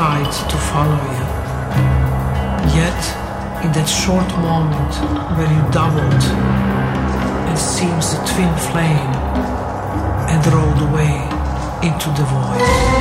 tide to follow you. Yet, in that short moment where you doubled, it seems a twin flame and rolled away into the void.